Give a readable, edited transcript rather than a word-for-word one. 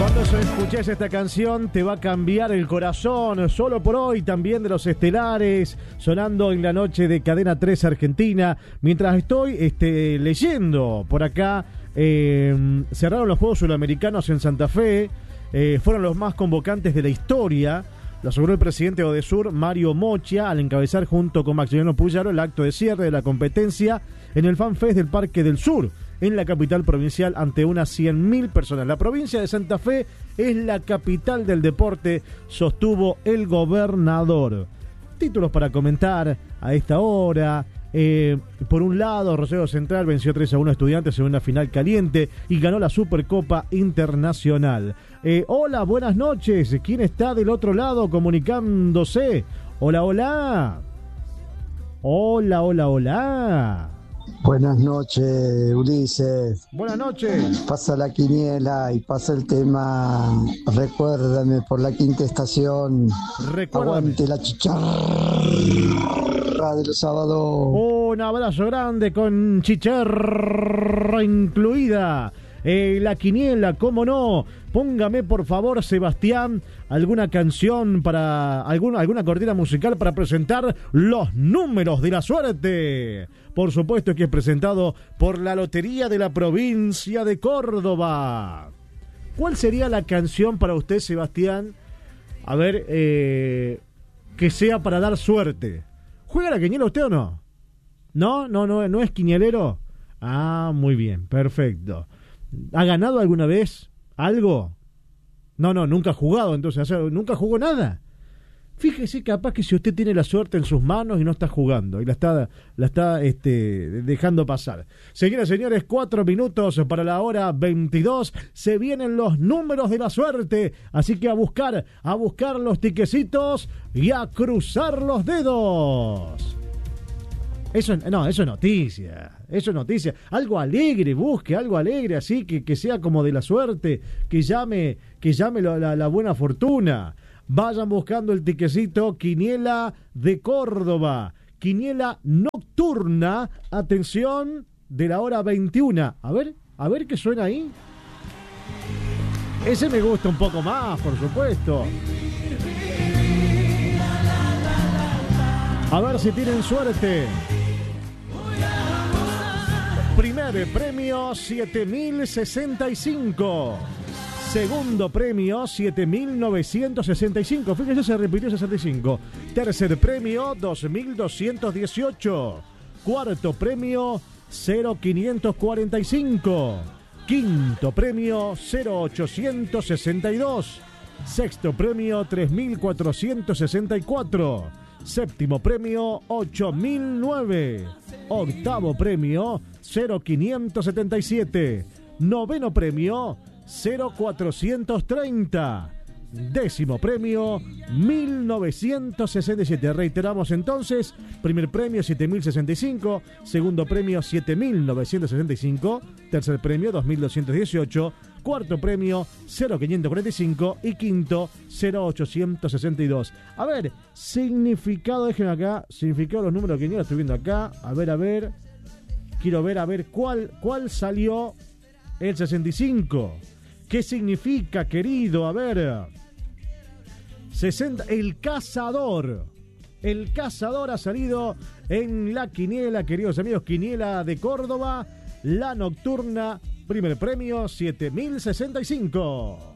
Cuando escuches esta canción te va a cambiar el corazón. Solo por hoy, también de los estelares, sonando en la noche de Cadena 3 Argentina. Mientras estoy leyendo por acá, cerraron los Juegos Sudamericanos en Santa Fe. Fueron los más convocantes de la historia. Lo aseguró el presidente de Odesur, Mario Mocha, al encabezar junto con Maximiliano Puyaro el acto de cierre de la competencia en el FanFest del Parque del Sur, en la capital provincial, ante unas 100.000 personas. La provincia de Santa Fe es la capital del deporte, sostuvo el gobernador. Títulos para comentar a esta hora. Por un lado, Rosario Central venció 3-1 a Estudiantes en una final caliente y ganó la Supercopa Internacional. Hola, buenas noches. ¿Quién está del otro lado comunicándose? Hola, hola. Hola, hola, hola. Buenas noches, Ulises. Buenas noches. Pasa la quiniela y pasa el tema. Recuérdame por la quinta estación. Recuérdame. Aguante la chicharra de los sábados. Un abrazo grande con chicharra incluida. La quiniela, cómo no. Póngame por favor, Sebastián, alguna canción para alguna cortina musical para presentar los números de la suerte. Por supuesto que es presentado por la Lotería de la Provincia de Córdoba. ¿Cuál sería la canción para usted, Sebastián? A ver, que sea para dar suerte. ¿Juega la quiniela usted o no? ¿No es quinielero? Ah, muy bien, perfecto. ¿Ha ganado alguna vez algo? No, nunca ha jugado, entonces, nunca jugó nada. Fíjese, capaz que si usted tiene la suerte en sus manos y no está jugando y la está dejando pasar. Señoras y señores, 4 minutos para la hora 22. Se vienen los números de la suerte, así que a buscar los tiquecitos y a cruzar los dedos. Eso es noticia. Eso es noticia. Algo alegre, busque algo alegre, así que sea como de la suerte, que llame la buena fortuna. Vayan buscando el tiquecito Quiniela de Córdoba. Quiniela nocturna, atención, de la hora 21. A ver qué suena ahí. Ese me gusta un poco más, por supuesto. A ver si tienen suerte. Primer premio, 7.065. Segundo premio, 7.965. Fíjese, se repitió 65. Tercer premio, 2.218. Cuarto premio, 0.545. Quinto premio, 0.862. Sexto premio, 3.464. Séptimo premio, 8.009. Octavo premio, 0.577. Noveno premio, 0.430. Décimo premio, 1.967. Reiteramos entonces: primer premio 7.065, segundo premio 7.965, tercer premio 2.218, cuarto premio 0.545 y quinto 0.862. A ver, significado, déjenme acá, significado de los números que yo estoy viendo acá. A ver, quiero ver cuál salió el 65. ¿Qué significa, querido? A ver, 60, el cazador ha salido en la quiniela, queridos amigos, Quiniela de Córdoba, la nocturna, primer premio 7.065.